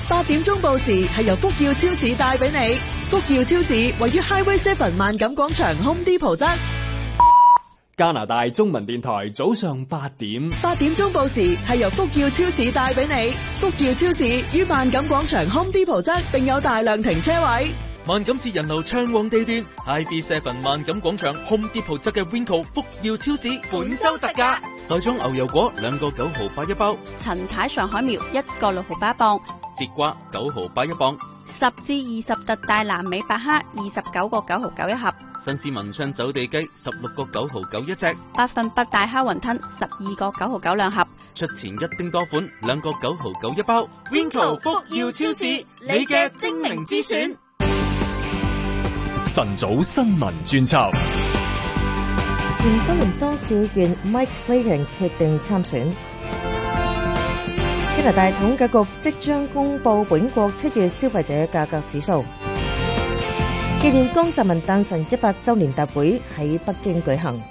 8點鐘報時係由福耀超市帶俾你。福耀超市位於 Highway 7萬錦廣場 Home Depot側。 加拿大中文電台早上8點。 8點鐘報時係由福耀超市帶俾你。福耀超市於萬錦廣場 Home Depot 側，並有大量停車位。 萬錦市人流暢旺地段 ，HighB7 萬錦廣場 Home Depot 側嘅 Winco 福耀超市本周特價，袋裝牛油果2個9毫8一包， 陳太上海苗1個6毫8一磅， 節瓜9毫8一磅 ，10至20特大南美白蝦29個9毫9一盒， 新鮮文昌走地雞16個9毫9一隻 ，8份大蝦雲吞12個9毫9兩盒， 出前一丁多款2個9毫9一包。Winco 福耀超市，你嘅精明之選。 晨早新聞專輯。 前多倫多市議員 Mike Clayton 決定參選。加拿大統計局即將公布本國7月消費者價格指數。紀念江澤民誕辰100週年大會喺北京舉行。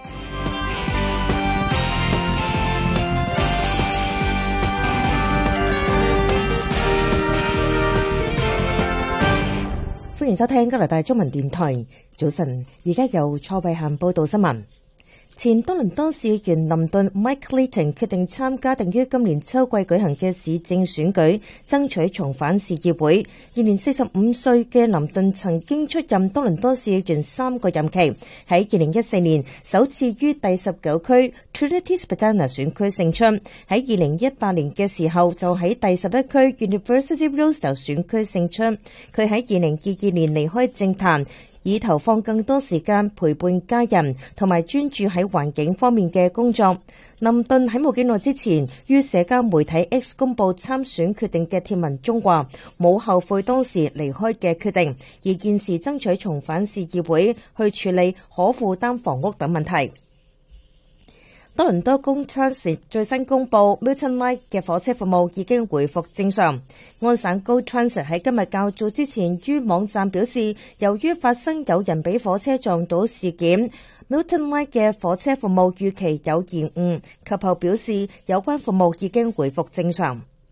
歡迎收聽加拿大中文電台。早晨，而家由蔡慧嫻報道新聞。前多倫多市議員林頓 Mike Clayton 決定參加定於今年秋季舉行嘅市政選舉，爭取重返市議會。現年45歲嘅林頓曾經出任多倫多市議員3個任期，喺2014年首次於第19區 Trinity-Spadina 選區勝出，喺2018年嘅時候就喺第11區 University Rosedale 選區勝出。佢喺2022年離開政壇，以投放更多時間陪伴家人同埋專注喺環境方面嘅工作。林頓喺冇幾耐之前於社交媒體 X 公佈參選決定嘅貼文中話，冇後悔當時離開嘅決定，而現時爭取重返市議會去處理可負擔房屋等問題。多倫多公 Transit 最新公布 Milton Line 嘅火車服務已經回復正常。安省 Go Transit 喺今日較早之前於網站表示，由於發生有人俾火車撞到事件， Milton Line 嘅火車服務預期有延誤，及後表示有關服務已經回復正常。